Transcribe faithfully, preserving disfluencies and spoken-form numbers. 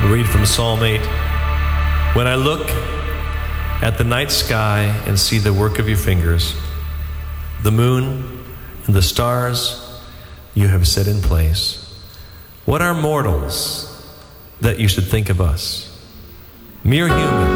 Read from Psalm eight. When I look at the night sky and see the work of your fingers, the moon and the stars you have set in place, what are mortals that you should think of us? Mere humans